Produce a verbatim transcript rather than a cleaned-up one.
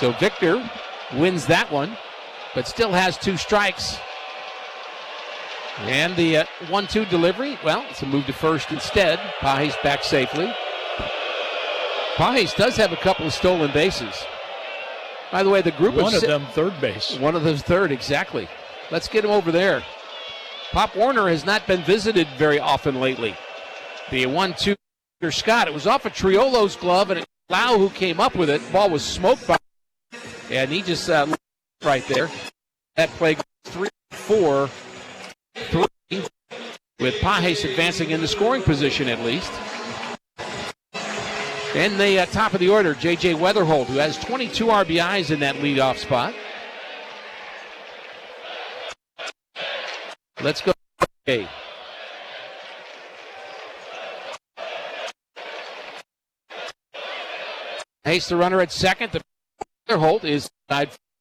So Victor wins that one, but still has two strikes. And the uh, one two delivery, well, it's a move to first instead. Pages back safely. Pages does have a couple of stolen bases. By the way, the group One of, of si- them third base. One of those third, exactly. Let's get him over there. Pop Warner has not been visited very often lately. The one two Scott. It was off of Triolo's glove, and it Lau who came up with it. Ball was smoked by, and he just uh, right there. That play three, four, three, with Pages advancing in the scoring position at least. And the uh, top of the order, J J Weatherholt, who has twenty-two R B Is in that leadoff spot. Let's go. Okay. Hayes, the runner at second. The Weatherholt is side